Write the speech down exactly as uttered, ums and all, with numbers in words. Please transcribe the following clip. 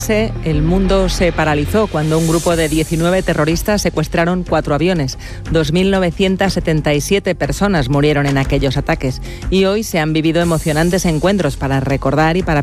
El mundo se paralizó cuando un grupo de diecinueve terroristas secuestraron cuatro aviones. dos mil novecientas setenta y siete personas murieron en aquellos ataques y hoy se han vivido emocionantes encuentros para recordar y para